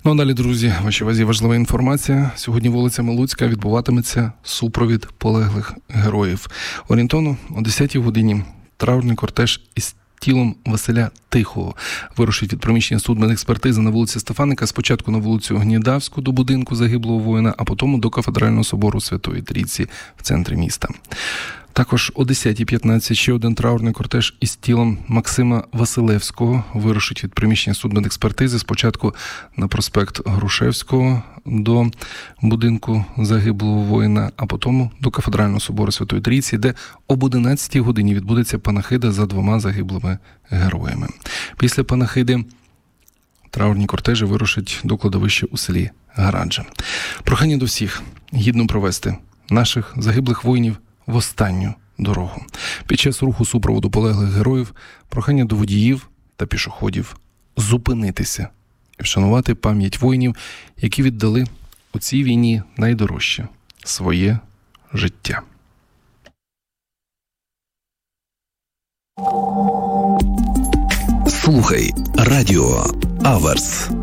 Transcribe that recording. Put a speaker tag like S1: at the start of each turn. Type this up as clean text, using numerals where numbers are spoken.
S1: Ну а далі, друзі, вашій увазі важлива інформація. Сьогодні вулицями Луцька відбуватиметься супровід полеглих героїв. Орієнтовно о 10-й годині траурний кортеж із тілом Василя Тихого вирушить від приміщення судмедекспертизи на вулиці Стефаника, спочатку на вулицю Гнідавську до будинку загиблого воїна, а потім до Кафедрального собору Святої Трійці в центрі міста. Також о 10:15 ще один траурний кортеж із тілом Максима Василевського вирушить від приміщення судмедекспертизи спочатку на проспект Грушевського до будинку загиблого воїна, а потім до Кафедрального собору Святої Трійці, де об 11-й годині відбудеться панахида за 2 загиблими героями. Після панахиди траурні кортежі вирушать до кладовища у селі Гараджа. Прохання до всіх гідно провести наших загиблих воїнів в останню дорогу. Під час руху супроводу полеглих героїв прохання до водіїв та пішоходів зупинитися і вшанувати пам'ять воїнів, які віддали у цій війні найдорожче – своє життя.
S2: Слухай радіо Аверс.